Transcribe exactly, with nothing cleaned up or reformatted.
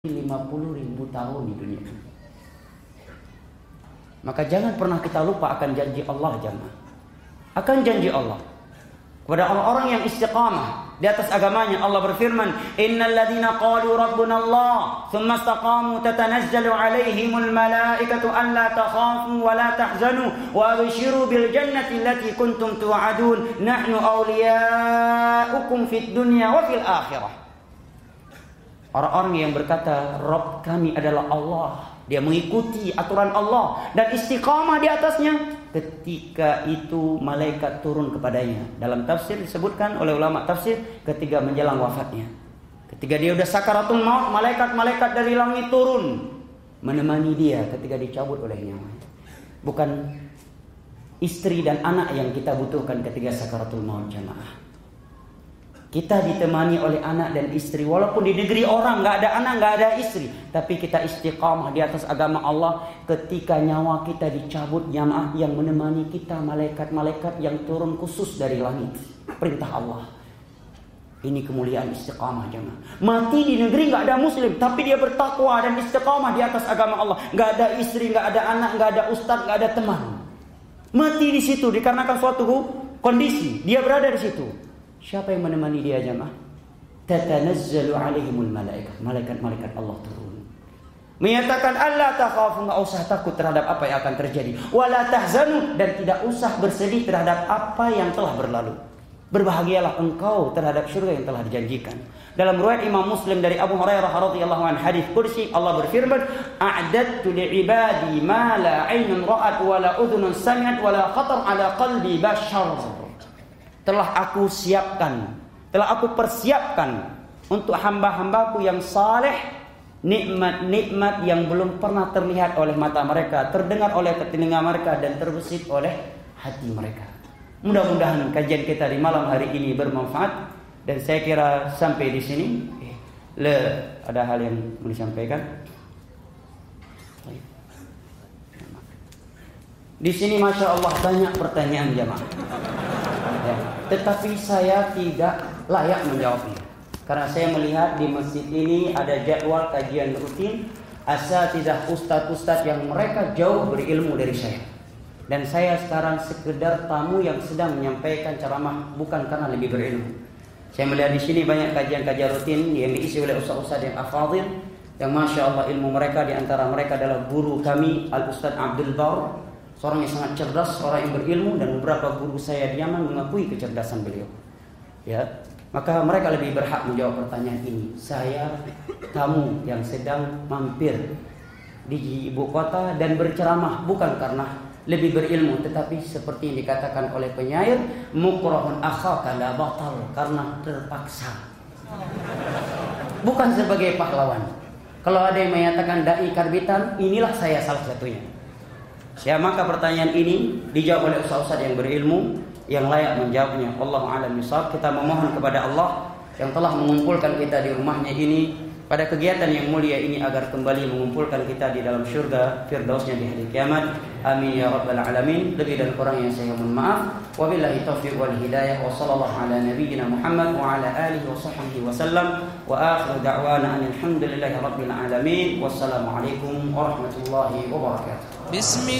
lima puluh ribu tahun di dunia. Maka jangan pernah kita lupa akan janji Allah, jamaah. Akan janji Allah kepada orang-orang yang istiqamah di atas agamanya. Allah berfirman, innal ladzina qalu rabbuna Allah thumma istaqamu tatanazzalu alaihimul malaikatu alla takhafu wa la tahzanu wa abshiru bil jannati allati kuntum tu'adun nahnu awliya'ukum fid dunya wa fil akhirah. Orang-orang yang berkata Rabb kami adalah Allah, dia mengikuti aturan Allah dan istiqamah di atasnya, ketika itu malaikat turun kepadanya. Dalam tafsir disebutkan oleh ulama tafsir, ketika menjelang wafatnya, ketika dia sudah sakaratul maut, malaikat-malaikat dari langit turun menemani dia ketika dicabut oleh nyawa. Bukan istri dan anak yang kita butuhkan ketika sakaratul maut, jamaah. Kita ditemani oleh anak dan istri. Walaupun di negeri orang nggak ada anak, nggak ada istri, tapi kita istiqamah di atas agama Allah. Ketika nyawa kita dicabut, jamaah, yang menemani kita malaikat-malaikat yang turun khusus dari langit, perintah Allah. Ini kemuliaan istiqamah, jamaah. Mati di negeri nggak ada muslim, tapi dia bertakwa dan istiqamah di atas agama Allah. Nggak ada istri, nggak ada anak, nggak ada ustadz, nggak ada teman. Mati di situ dikarenakan suatu kondisi, dia berada di situ. Siapa yang menemani dia, jamaah? Tatanazzalu alaihimul malaikat. Malaikat-malaikat Allah turun menyatakan alla takhafu, enggak usah takut terhadap apa yang akan terjadi, wala tahzanu, dan tidak usah bersedih terhadap apa yang telah berlalu. Berbahagialah engkau terhadap surga yang telah dijanjikan. Dalam riwayat Imam Muslim dari Abu Hurairah radhiyallahu anhu, hadis qudsi, Allah berfirman, a'dadtu li'ibadi ma la 'ainun ra'at wa la udhunun sami'at wa la khatar 'ala qalbi bashar. Telah aku siapkan, telah aku persiapkan untuk hamba-hambaku yang saleh nikmat-nikmat yang belum pernah terlihat oleh mata mereka, terdengar oleh telinga mereka, dan terbesit oleh hati mereka. Mudah-mudahan kajian kita di malam hari ini bermanfaat, dan saya kira sampai di sini. Eh, le, ada hal yang mau disampaikan? Di sini masya Allah banyak pertanyaan, jamaah. Ya, tetapi saya tidak layak menjawabnya karena saya melihat di masjid ini ada jadwal kajian rutin asatidzah ustadz-ustadz yang mereka jauh berilmu dari saya, dan saya sekarang sekedar tamu yang sedang menyampaikan ceramah, bukan karena lebih berilmu. Saya melihat di sini banyak kajian-kajian rutin yang diisi oleh ustadz-ustadz yang afadhil, yang masya Allah ilmu mereka, di antara mereka adalah guru kami Al Ustadz Abdul Bar, seorang yang sangat cerdas, seorang yang berilmu, dan beberapa guru saya di Yaman mengakui kecerdasan beliau. Ya, maka mereka lebih berhak menjawab pertanyaan ini. Saya tamu yang sedang mampir di ibu kota dan berceramah bukan karena lebih berilmu, tetapi seperti yang dikatakan oleh penyair, mukrahun akhaka la batal, karena terpaksa. Bukan sebagai pahlawan. Kalau ada yang menyatakan dai karbitan, inilah saya salah satunya. Ya, maka pertanyaan ini dijawab oleh ustaz-ustaz yang berilmu yang layak menjawabnya. Wallahu a'lam bishawab. Kita memohon kepada Allah yang telah mengumpulkan kita di rumahnya ini pada kegiatan yang mulia ini agar kembali mengumpulkan kita di dalam syurga firdausnya di hari kiamat. Amin ya rabbal alamin. Lebih dan kurang yang saya mohon maaf. Wabillahi taufiq wal hidayah. Wa sallallahu ala nabiyyina Muhammad wa ala alihi wa sahbihi wa sallam. Wa akhiru da'wana alhamdulillahi rabbil alamin. Wassalamualaikum warahmatullahi wabarakatuh. Bismillah.